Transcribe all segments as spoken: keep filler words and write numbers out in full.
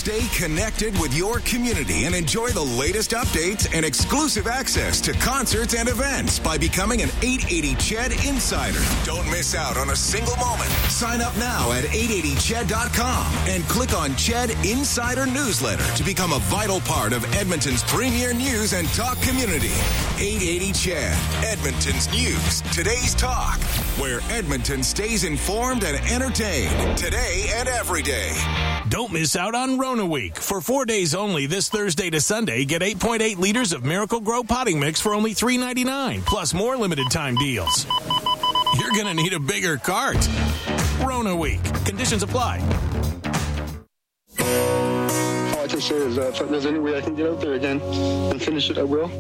Stay connected with your community and enjoy the latest updates and exclusive access to concerts and events by becoming an eight eighty C H E D Insider. Don't miss out on a single moment. Sign up now at eight eighty C H E D dot com and click on C H E D Insider Newsletter to become a vital part of Edmonton's premier news and talk community. eight eighty C H E D, Edmonton's news, today's talk, where Edmonton stays informed and entertained today and every day. Don't miss out on Rona Week. For four days only this Thursday to Sunday, get eight point eight liters of Miracle Grow potting mix for only three ninety-nine, plus more limited time deals. You're going to need a bigger cart. Rona Week. Conditions apply. All I can say is that if there's any way I can get out there again and finish it, I will.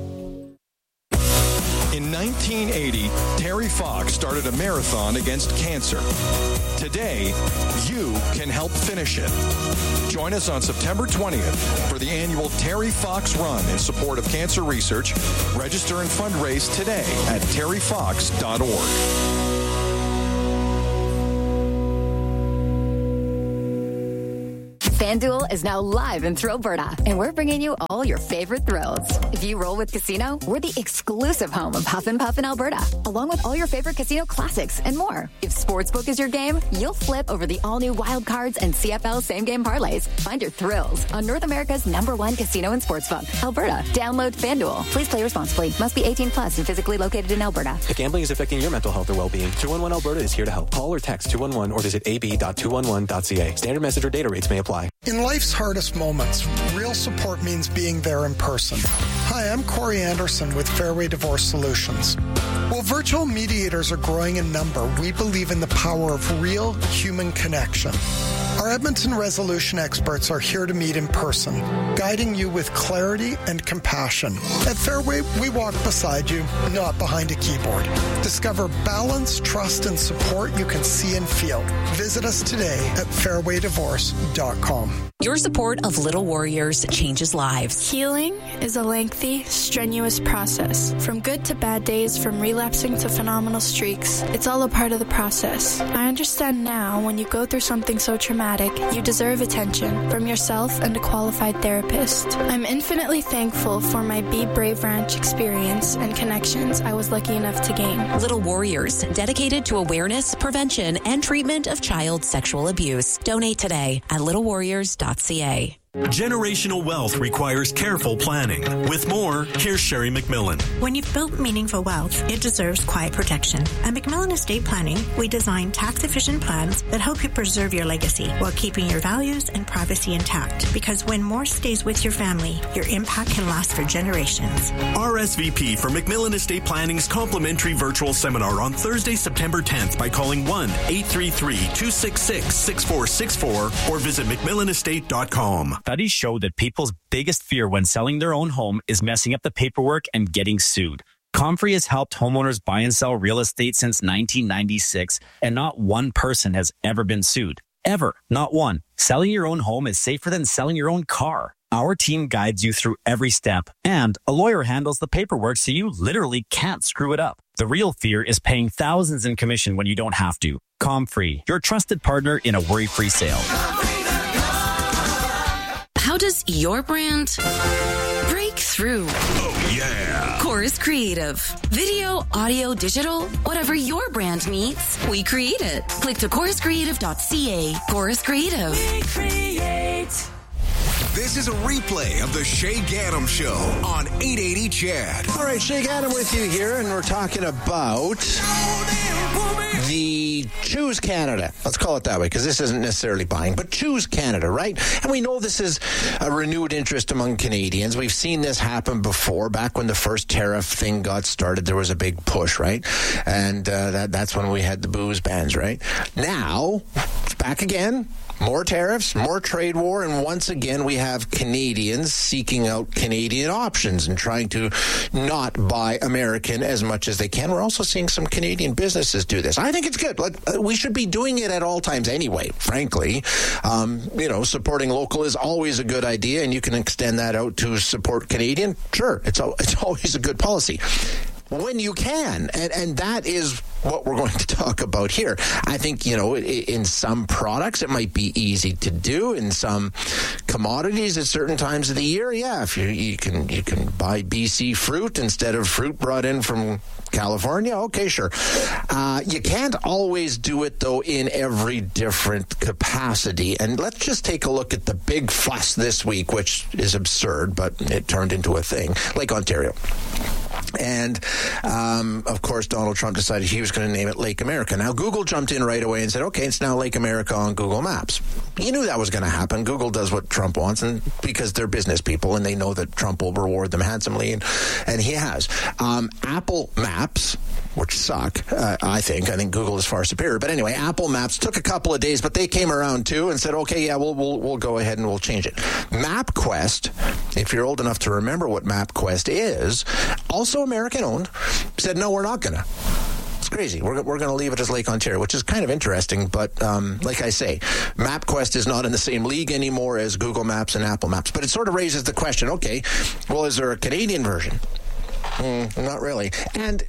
In nineteen eighty, Terry Fox started a marathon against cancer. Today, you can help finish it. Join us on September twentieth for the annual Terry Fox Run in support of cancer research. Register and fundraise today at terry fox dot org. FanDuel is now live in Thrillberta, and we're bringing you all your favorite thrills. If you roll with Casino, we're the exclusive home of Huff and Puff in Alberta, along with all your favorite casino classics and more. If Sportsbook is your game, you'll flip over the all-new Wild Cards and C F L same-game parlays. Find your thrills on North America's number one casino and sportsbook, Alberta. Download FanDuel. Please play responsibly. Must be eighteen plus and physically located in Alberta. If gambling is affecting your mental health or well-being, two one one Alberta is here to help. Call or text two one one or visit a b dot two one one dot c a. Standard message or data rates may apply. In life's hardest moments, real support means being there in person. Hi, I'm Corey Anderson with Fairway Divorce Solutions. While virtual mediators are growing in number, we believe in the power of real human connection. Our Edmonton resolution experts are here to meet in person, guiding you with clarity and compassion. At Fairway, we walk beside you, not behind a keyboard. Discover balance, trust, and support you can see and feel. Visit us today at fairway divorce dot com. Your support of Little Warriors changes lives. Healing is a lengthy, strenuous process. From good to bad days, from relapsing to phenomenal streaks, it's all a part of the process. I understand now when you go through something so traumatic, you deserve attention from yourself and a qualified therapist. I'm infinitely thankful for my Be Brave Ranch experience and connections I was lucky enough to gain. Little Warriors, dedicated to awareness, prevention, and treatment of child sexual abuse. Donate today at little warriors dot c a. Generational wealth requires careful planning. With more, here's Sherry McMillan. When you've built meaningful wealth, it deserves quiet protection. At McMillan Estate Planning, we design tax-efficient plans that help you preserve your legacy while keeping your values and privacy intact. Because when more stays with your family, your impact can last for generations. R S V P for McMillan Estate Planning's complimentary virtual seminar on Thursday, September tenth by calling one eight three three, two six six, six four six four or visit mcmillan estate dot com. Studies show that people's biggest fear when selling their own home is messing up the paperwork and getting sued. Comfrey has helped homeowners buy and sell real estate since nineteen ninety-six, and not one person has ever been sued. Ever. Not one. Selling your own home is safer than selling your own car. Our team guides you through every step, and a lawyer handles the paperwork so you literally can't screw it up. The real fear is paying thousands in commission when you don't have to. Comfrey, your trusted partner in a worry-free sale. How does your brand break through? Oh, yeah. Chorus Creative. Video, audio, digital, whatever your brand needs, we create it. Click to chorus creative dot c a. Chorus Creative. We create. This is a replay of the Shay Gaddam Show on eight eighty C H E D. All right, Shay Gaddam with you here, and we're talking about the Choose Canada. Let's call it that way, because this isn't necessarily buying, but Choose Canada, right? And we know this is a renewed interest among Canadians. We've seen this happen before. Back when the first tariff thing got started, there was a big push, right? And uh, that that's when we had the booze bans, right? Now, it's back again. More tariffs, more trade war, and once again we have Canadians seeking out Canadian options and trying to not buy American as much as they can. We're also seeing some Canadian businesses do this. I think it's good. Like, we should be doing it at all times anyway, frankly. Um, you know, supporting local is always a good idea, and you can extend that out to support Canadian. Sure, it's it's always a good policy. When you can, and, and that is what we're going to talk about here. I think, you know, in some products it might be easy to do. In some commodities at certain times of the year, yeah, if you, you can you can buy B C fruit instead of fruit brought in from California, okay, sure. Uh, you can't always do it, though, in every different capacity. And let's just take a look at the big fuss this week, which is absurd, but it turned into a thing. Lake Ontario. And, um, of course, Donald Trump decided he was going to name it Lake America. Now, Google jumped in right away and said, okay, it's now Lake America on Google Maps. You knew that was going to happen. Google does what Trump wants, and because they're business people, and they know that Trump will reward them handsomely, and, and he has. Um, Apple Maps, which suck, uh, I think. I think Google is far superior. But anyway, Apple Maps took a couple of days, but they came around, too, and said, okay, yeah, we'll, we'll, we'll go ahead and we'll change it. MapQuest, if you're old enough to remember what MapQuest is, also American-owned, said, no, we're not going to. It's crazy. We're, we're going to leave it as Lake Ontario, which is kind of interesting. But um, like I say, MapQuest is not in the same league anymore as Google Maps and Apple Maps. But it sort of raises the question, okay, well, is there a Canadian version? Mm, not really. And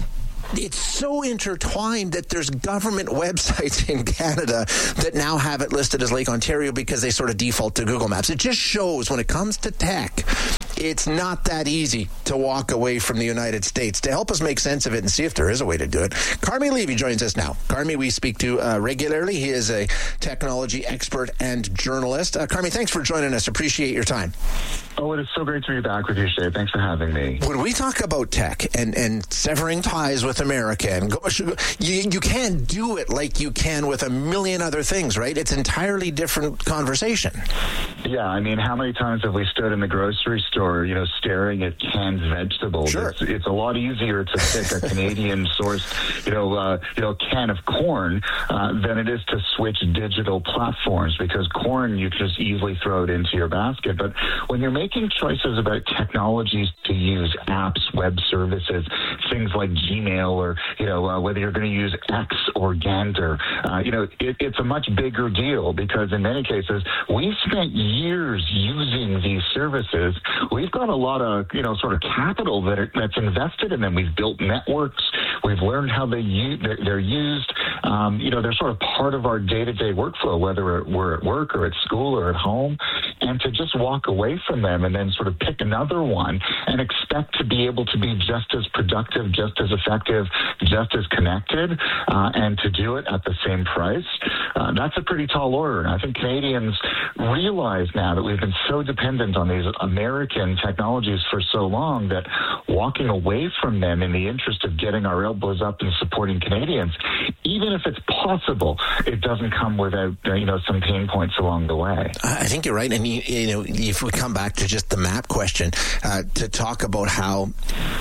it's so intertwined that there's government websites in Canada that now have it listed as Lake Ontario because they sort of default to Google Maps. It just shows when it comes to tech, it's not that easy to walk away from the United States. To help us make sense of it and see if there is a way to do it, Carmi Levy joins us now. Carmi, we speak to uh, regularly. He is a technology expert and journalist. Uh, Carmi, thanks for joining us. Appreciate your time. Oh, it is so great to be back with you, Shay. Thanks for having me. When we talk about tech and, and severing ties with America, and go, you, you can't do it like you can with a million other things, right? It's an entirely different conversation. Yeah, I mean, how many times have we stood in the grocery store, you know, staring at canned vegetables? Sure. It's, it's a lot easier to pick a Canadian-sourced, you know, uh, you know, can of corn uh, than it is to switch digital platforms, because corn you can just easily throw it into your basket. But when you're making choices about technologies to use, apps, web services, things like Gmail, or you know, uh, whether you're going to use X or Gander, uh, you know, it, it's a much bigger deal, because in many cases we've spent years using these services. We've got a lot of, you know, sort of capital that are, that's invested in them. We've built networks. We've learned how they use, they're, they're used. Um, you know, they're sort of part of our day-to-day workflow, whether we're at work or at school or at home. And to just walk away from them and then sort of pick another one and expect to be able to be just as productive, just as effective, just as connected, uh, and to do it at the same price, uh, that's a pretty tall order. And I think Canadians realize now that we've been so dependent on these American technologies for so long that walking away from them in the interest of getting our elbows up and supporting Canadians, even if it's possible, it doesn't come without, you know, some pain points along the way. I think you're right. And, you, you know, if we come back to just the map question, uh, to talk about how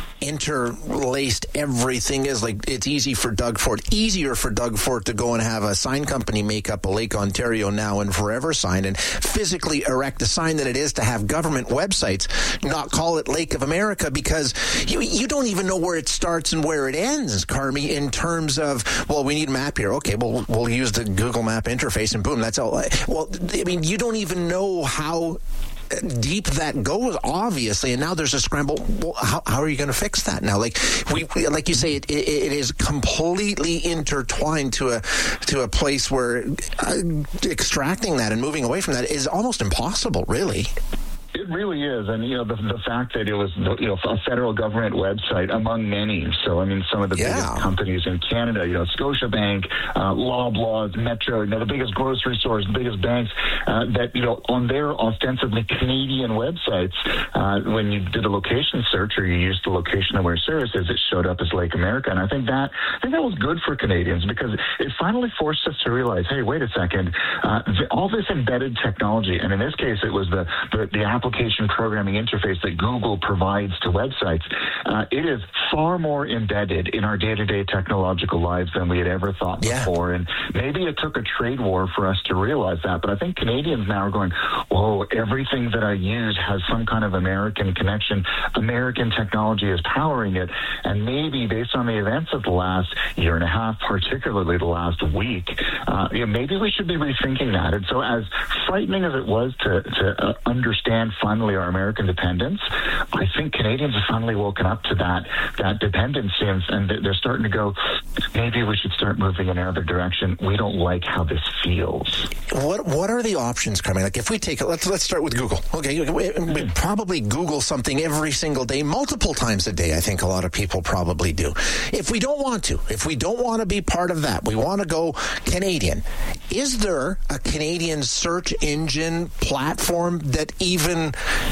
interlaced everything is, like it's easy for Doug Ford, easier for Doug Ford to go and have a sign company make up a Lake Ontario Now and Forever sign and physically erect a sign than it is to have government websites not call it Lake of America, because you, you don't even know where it starts and where it ends, Carmi, in terms of, well, we need a map here. Okay, well, we'll use the Google Map interface and boom, that's all. Well, I mean, you don't even know how deep that goes, obviously, and now there's a scramble. Well, how, how are you going to fix that now? Like we, like you say, it, it, it is completely intertwined to a to a place where uh, extracting that and moving away from that is almost impossible, really. It really is, and you know the the fact that it was you know a federal government website among many. So I mean, some of the yeah. biggest companies in Canada, you know, Scotiabank, uh, Loblaws, Metro, you know, the biggest grocery stores, the biggest banks, uh, that you know on their ostensibly Canadian websites, uh, when you did a location search or you used the location of where services, it showed up as Lake America. And I think that I think that was good for Canadians, because it finally forced us to realize, hey, wait a second, uh, the, all this embedded technology, and in this case, it was the the, the Apple application programming interface that Google provides to websites, uh, it is far more embedded in our day-to-day technological lives than we had ever thought yeah. before. And maybe it took a trade war for us to realize that. But I think Canadians now are going, whoa, everything that I use has some kind of American connection. American technology is powering it. And maybe based on the events of the last year and a half, particularly the last week, uh, you know, maybe we should be rethinking that. And so as frightening as it was to, to uh, understand finally our American dependence, I think Canadians have finally woken up to that that dependency, and, and they're starting to go, maybe we should start moving in another direction. We don't like how this feels. What What are the options, Carmi? Like, if we take it, let's let's start with Google. Okay, we, we probably Google something every single day, multiple times a day. I think a lot of people probably do. If we don't want to, if we don't want to be part of that, we want to go Canadian. Is there a Canadian search engine platform that even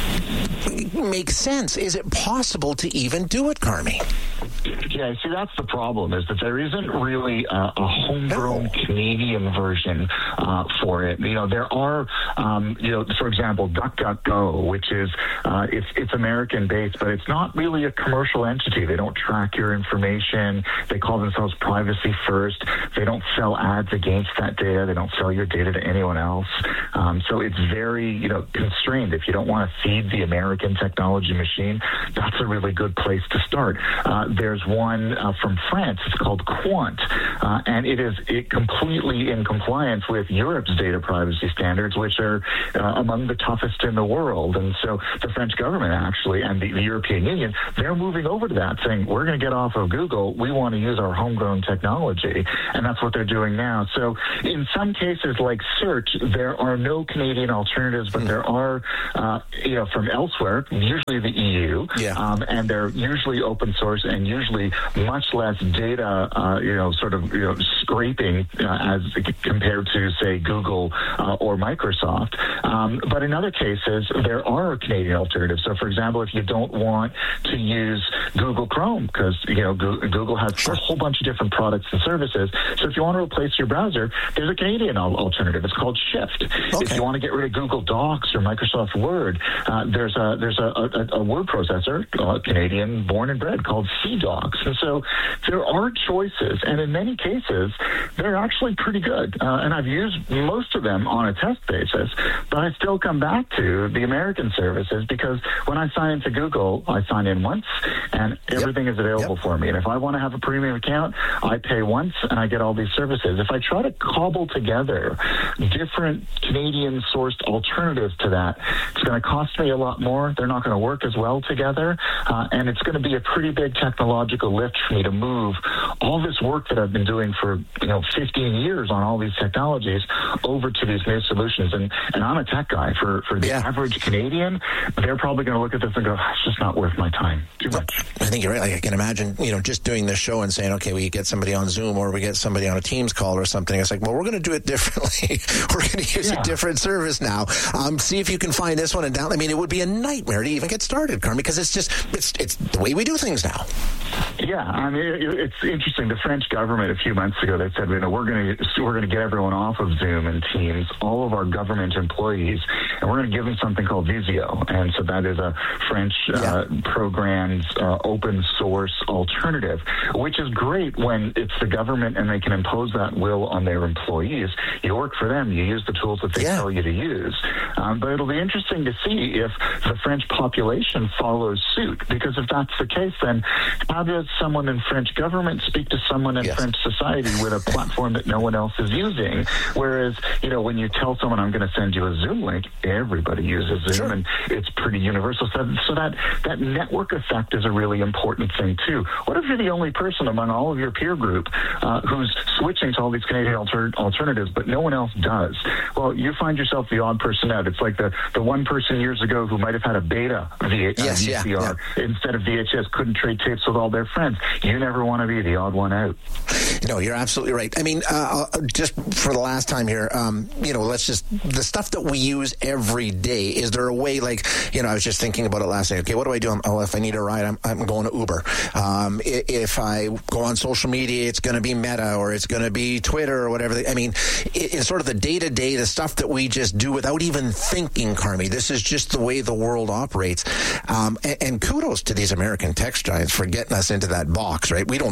makes sense? Is it possible to even do it, Carmi? Yeah, see, that's the problem, is that there isn't really a, a homegrown no. Canadian version uh, for it. You know, there are, um, you know, for example, DuckDuckGo, which is, uh, it's, it's American-based, but it's not really a commercial entity. They don't track your information. They call themselves privacy first. They don't sell ads against that data. They don't sell your data to anyone else. Um, so it's very, you know, constrained. If you don't want to feed the American technology machine, that's a really good place to start. Uh, there's one uh, from France. It's called Quant, uh, and it is it completely in compliance with Europe's data privacy standards, which are uh, among the toughest in the world. And so the French government, actually, and the, the European Union, they're moving over to that, saying, we're going to get off of Google. We want to use our homegrown technology. And that's what they're doing now. So in some cases, like search, there are no Canadian alternatives, but there are, uh, you know, from elsewhere, usually the E U, yeah. um, and they're usually open source and usually much less data, uh, you know, sort of you know, scraping uh, as compared to, say, Google uh, or Microsoft. Um, but in other cases, there are Canadian alternatives. So, for example, if you don't want to use Google Chrome, because, you know, Google has a whole bunch of different products and services. So if you want to replace your browser, there's a Canadian alternative. It's called Shift. Okay. If you want to get rid of Google Docs or Microsoft Word, uh, there's a there's a, a, a word processor, uh, Canadian born and bred, called CDocs. And so there are choices, and in many cases, they're actually pretty good. Uh, and I've used most of them on a test basis, but I still come back to the American services because when I sign into Google, I sign in once, and everything yep. is available yep. for me. And if I want to have a premium account, I pay once, and I get all these services. If I try to cobble together different Canadian-sourced alternatives to that, it's going to cost me a lot more. They're not going to work as well together, uh, and it's going to be a pretty big technological lift for me to move all this work that I've been doing for you know fifteen years on all these technologies over to these new solutions. And, and I'm a tech guy. For, for the yeah. average Canadian, they're probably going to look at this and go, it's just not worth my time. Too much. I think you're right. Like, I can imagine, you know, just doing this show and saying, okay, we get somebody on Zoom or we get somebody on a Teams call or something. It's like, well, we're going to do it differently. We're going to use yeah. a different service now. Um, see if you can find this one and down. I mean, it would be a nightmare to even get started, Carmi, because it's just, it's, it's the way we do things now. Yeah, I mean, it, it's interesting. The French government a few months ago, they said, you know, we're going to we're going to get everyone off of Zoom and Teams, all of our government employees, and we're going to give them something called Visio. And so that is a French yeah. uh, program's uh, open source alternative, which is great when it's the government and they can impose that will on their employees. You work for them, you use the tools that they yeah. tell you to use. Um, but it'll be interesting to see if the French population follows suit, because if that's the case, then how does someone in French government speak to someone in yes. French society with a platform that no one else is using? Whereas, you know, when you tell someone, I'm going to send you a Zoom link, everybody uses Zoom, sure. and it's pretty universal. So, so that, that network effect is a really important thing, too. What if you're the only person among all of your peer group uh, who's switching to all these Canadian alter- alternatives, but no one else does? Well, you find yourself the odd person out. It's like the, the one person years ago who might have had a beta v- yes, uh, V C R yeah, yeah. instead of V H S, couldn't trade tapes with all their friends. You never want to be the odd one out. No, you're absolutely right. I mean, uh, just for the last time here, um, you know, let's just, the stuff that we use every day, is there a way, like, you know, I was just thinking about it last night. Okay, what do I do? Oh, if I need a ride, I'm, I'm going to Uber. Um, if I go on social media, it's going to be Meta or it's going to be Twitter or whatever. I mean, it's sort of the day-to-day, the stuff that we just do without even thinking, Carmi. This is just the way the world operates. Um, and, and kudos to these American tech giants for getting us into that box, right? We don't think of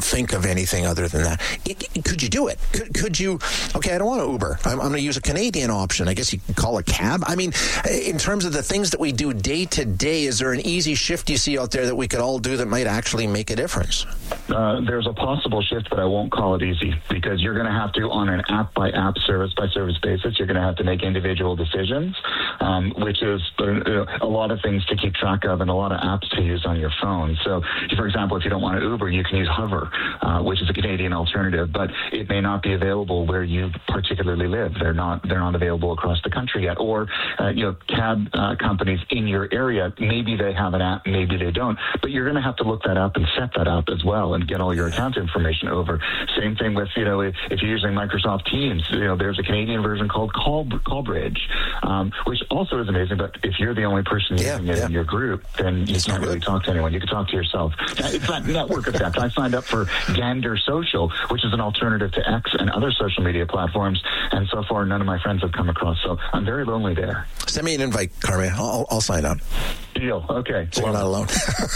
of anything other than that. It, it, could you do it? Could, could you? Okay, I don't want to Uber. I'm, I'm going to use a Canadian option. I guess you could call a cab. I mean, in terms of the things that we do day to day, is there an easy shift you see out there that we could all do that might actually make a difference? Uh, there's a possible shift, but I won't call it easy, because you're going to have to, on an app-by-app, service-by-service basis, you're going to have to make individual decisions, um, which is uh, a lot of things to keep track of and a lot of apps to use on your phone. So, for example, if you don't want to Uber, you can use Hover, uh, which is a Canadian alternative, but it may not be available where you particularly live. They're not they're not available across the country yet. Or, uh, you know, cab uh, companies in your area, maybe they have an app, maybe they don't, but you're going to have to look that up and set that up as well and get all your account information over. Same thing with, you know, if, if you're using Microsoft Teams, you know, there's a Canadian version called Call Callbridge, um, which also is amazing, but if you're the only person using yeah, it yeah. in your group, then you it's can't really talk to anyone. You can talk to yourself. It's that network effect. I signed up for Gander Social, which is an alternative to X and other social media platforms, and so far none of my friends have come across, so I'm very lonely there. Send me an invite, Carmi. I'll, I'll sign up. Deal. Okay. So you're not alone.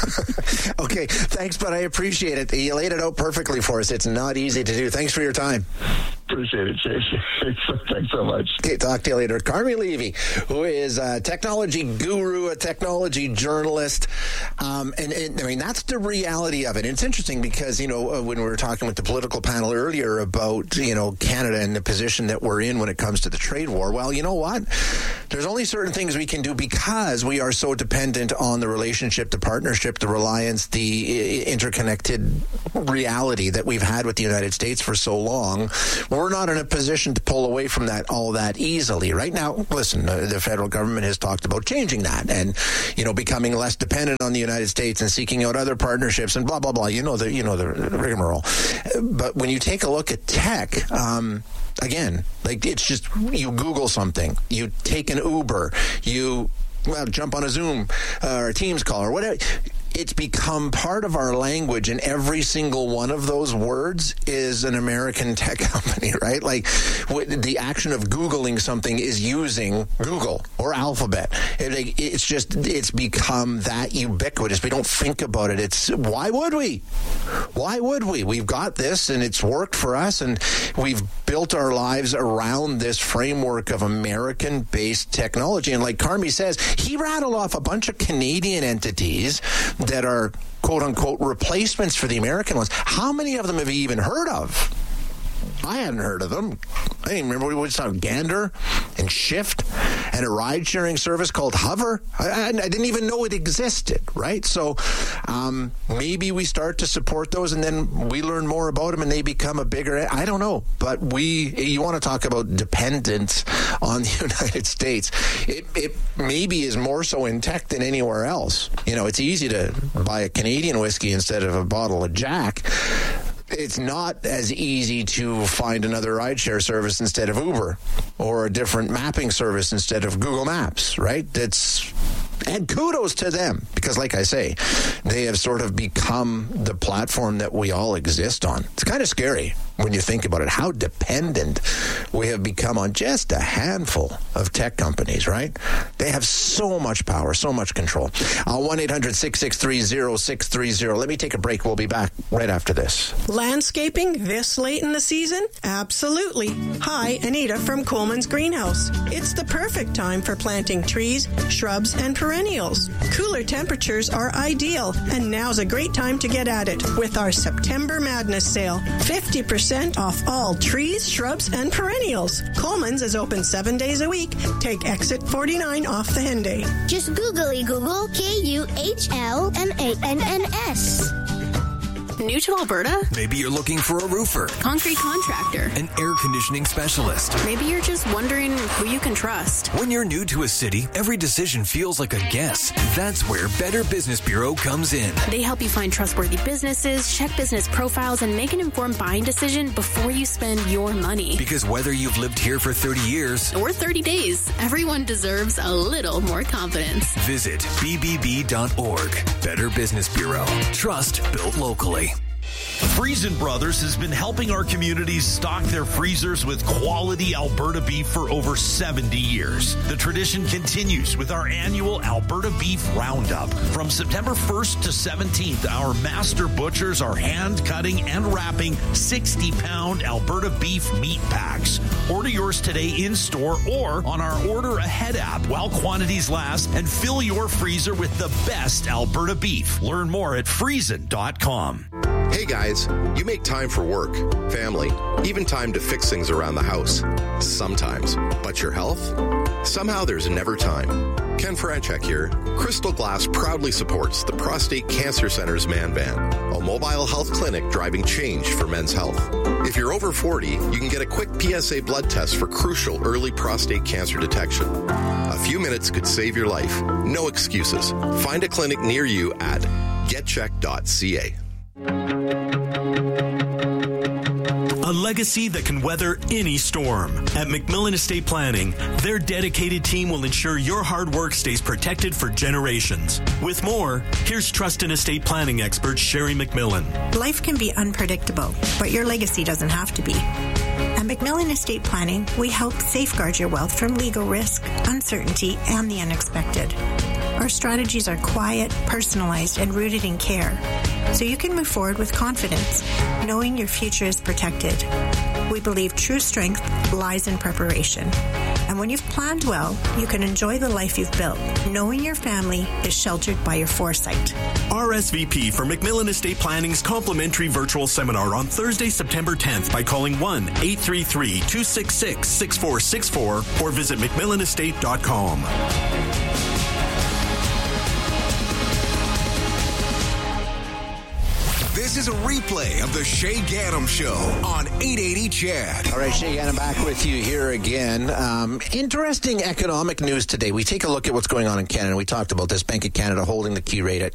Okay. Thanks, but I appreciate it. You laid it out perfectly for us. It's not easy to do. Thanks for your time. Appreciate it, Chase. Thanks so much. Okay, talk to you later. Carmi Levy, who is a technology guru, a technology journalist. Um, and, and, I mean, that's the reality of it. And it's interesting because, you know, when we were talking with the political panel earlier about, you know, Canada and the position that we're in when it comes to the trade war, well, you know what? There's only certain things we can do because we are so dependent on the relationship, the partnership, the reliance, the interconnected reality that we've had with the United States for so long. We're not in a position to pull away from that all that easily. Right now, listen, uh, the federal government has talked about changing that and, you know, becoming less dependent on the United States and seeking out other partnerships and blah, blah, blah. You know the, you know the rigmarole. But when you take a look at tech, um, again, like it's just, you Google something, you take an Uber, you well, jump on a Zoom uh, or a Teams call or whatever. It's become part of our language, and every single one of those words is an American tech company, right? Like the action of Googling something is using Google or Alphabet. It, it's just, it's become that ubiquitous. We don't think about it. It's, why would we? Why would we? We've got this, and it's worked for us, and we've built our lives around this framework of American-based technology. And like Carmi says, he rattled off a bunch of Canadian entities that are quote-unquote replacements for the American ones. How many of them have you even heard of? I hadn't heard of them. I didn't remember. We were talking Gander and Shift and a ride-sharing service called Hover. I, I, I didn't even know it existed, right? So um, maybe we start to support those, and then we learn more about them, and they become a bigger... I don't know. But we... You want to talk about dependence on the United States. It, it maybe is more so in tech than anywhere else. You know, it's easy to buy a Canadian whiskey instead of a bottle of Jack. It's not as easy to find another rideshare service instead of Uber or a different mapping service instead of Google Maps, right? It's, and kudos to them because, like I say, they have sort of become the platform that we all exist on. It's kind of scary when you think about it, how dependent we have become on just a handful of tech companies, right? They have so much power, so much control. Uh, one eight hundred six six three zero six three zero. Let me take a break. We'll be back right after this. Landscaping this late in the season? Absolutely. Hi, Anita from Coleman's Greenhouse. It's the perfect time for planting trees, shrubs, and perennials. Cooler temperatures are ideal, and now's a great time to get at it with our September Madness sale. fifty percent off all trees, shrubs, and perennials. Coleman's is open seven days a week. Take exit forty-nine off the Henday. Just googly Google K U H L M A N N S. New to Alberta? Maybe you're looking for a roofer, concrete contractor, an air conditioning specialist. Maybe you're just wondering who you can trust. When you're new to a city, every decision feels like a guess. That's where Better Business Bureau comes in. They help you find trustworthy businesses, check business profiles, and make an informed buying decision before you spend your money. Because whether you've lived here for thirty years or thirty days, everyone deserves a little more confidence. Visit B B B dot org. Better Business Bureau. Trust built locally. Friesen Brothers has been helping our communities stock their freezers with quality Alberta beef for over seventy years. The tradition continues with our annual Alberta Beef Roundup. From September first to seventeenth, our master butchers are hand cutting and wrapping sixty pound Alberta beef meat packs. Order yours today in store or on our Order Ahead app while quantities last, and fill your freezer with the best Alberta beef. Learn more at friesen dot com. Hey guys, you make time for work, family, even time to fix things around the house. Sometimes. But your health? Somehow there's never time. Ken Franchek here. Crystal Glass proudly supports the Prostate Cancer Center's Man Van, a mobile health clinic driving change for men's health. If you're over forty, you can get a quick P S A blood test for crucial early prostate cancer detection. A few minutes could save your life. No excuses. Find a clinic near you at get check dot c a. A legacy that can weather any storm. At McMillan Estate Planning, their dedicated team will ensure your hard work stays protected for generations. With more, here's Trust and Estate Planning expert Sherry McMillan. Life can be unpredictable, but your legacy doesn't have to be. At McMillan Estate Planning, we help safeguard your wealth from legal risk, uncertainty, and the unexpected. Our strategies are quiet, personalized, and rooted in care, so you can move forward with confidence, knowing your future is protected. We believe true strength lies in preparation. And when you've planned well, you can enjoy the life you've built, knowing your family is sheltered by your foresight. R S V P for McMillan Estate Planning's complimentary virtual seminar on Thursday, September tenth by calling one eight three three, two six six, six four six four or visit mcmillan estate dot com. This is a replay of the Shay Gaddam Show on eight eighty C H E D. All right, Shay Gaddam back with you here again. Um, interesting economic news today. We take a look at what's going on in Canada. We talked about this. Bank of Canada holding the key rate at